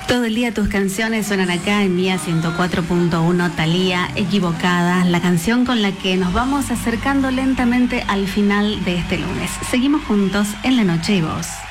Todo el día tus canciones suenan acá en Mía 104.1, Thalía, Equivocada, la canción con la que nos vamos acercando lentamente al final de este lunes. Seguimos juntos en La Noche y Vos.